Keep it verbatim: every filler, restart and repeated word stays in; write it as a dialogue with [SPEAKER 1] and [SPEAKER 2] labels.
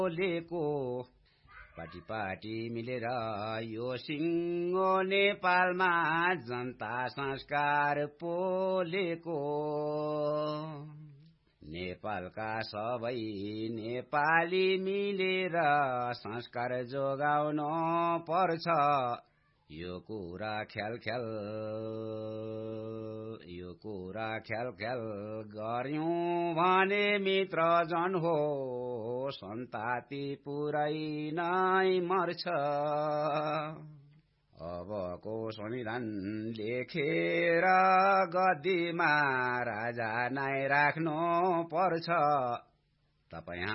[SPEAKER 1] बोलेको पाटी पाटी मिलेर यो सिङ्गो नेपालमा जनता संस्कार पोलेको नेपालका सबै नेपाली मिलेर संस्कार जोगाउन पर्छ यो कुरा ख्याल ख्याल यो कुरा ख्याल ख्याल गर्यौं भने मित्र जन हो सन्ताति पुरै नै मर्छ अबको संविधान लेखेर गद्दीमा राजा नै राख्नु पर्छ तपाई